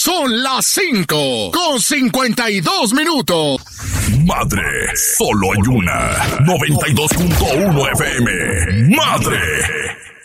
Son las 5:52. Madre, solo hay una. 92.1 FM. Madre.